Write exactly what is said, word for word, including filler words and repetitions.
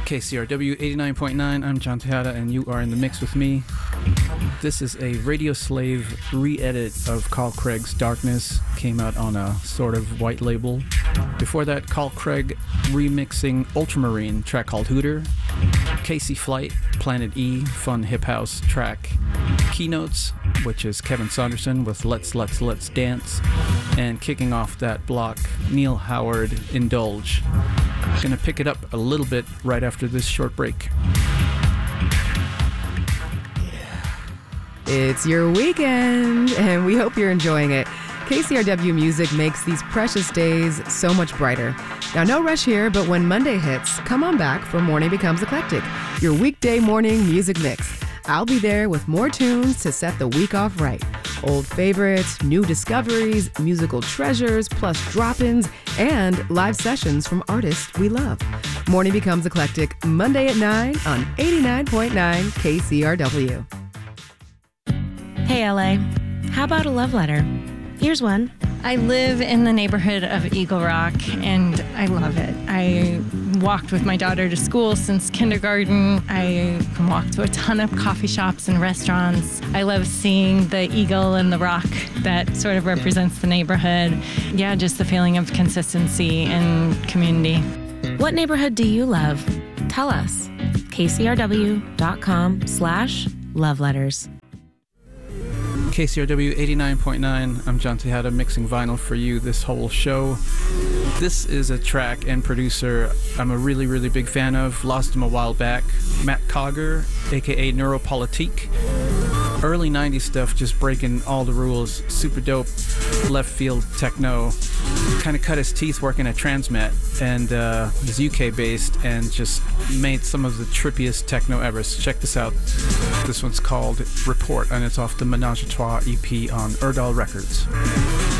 K C R W eighty-nine point nine, I'm John Tejada, and you are in the mix with me. This is a Radio Slave re-edit of Carl Craig's Darkness, came out on a sort of white label. Before that, Carl Craig remixing Ultramarine, track called Hooter. Casey Flight, Planet E, fun hip house track. Keynotes, which is Kevin Saunderson with Let's Let's Let's Dance. And kicking off that block, Neil Howard, Indulge. Gonna pick it up a little bit right after this short break. It's your weekend, and we hope you're enjoying it. K C R W Music makes these precious days so much brighter. Now, no rush here, but when Monday hits, come on back for Morning Becomes Eclectic, your weekday morning music mix. I'll be there with more tunes to set the week off right. Old favorites, new discoveries, musical treasures, plus drop-ins, and live sessions from artists we love. Morning Becomes Eclectic, Monday at nine on eighty-nine point nine K C R W. Hey, L A, how about a love letter? Here's one. I live in the neighborhood of Eagle Rock, and I love it. I walked with my daughter to school since kindergarten. I walked to a ton of coffee shops and restaurants. I love seeing the eagle and the rock that sort of represents the neighborhood. Yeah, just the feeling of consistency and community. What neighborhood do you love? Tell us. K C R W dot com slash love letters. K C R W eighty-nine point nine, I'm John Tejada, mixing vinyl for you this whole show. This is a track and producer I'm a really, really big fan of. Lost him a while back. Matt Cogger, aka Neuropolitique. Early nineties stuff, just breaking all the rules. Super dope, left field techno. Kind of cut his teeth working at Transmet, and uh, he's U K based and just made some of the trippiest techno ever. So check this out. This one's called Report, and it's off the Menage a Trois E P on Erdal Records.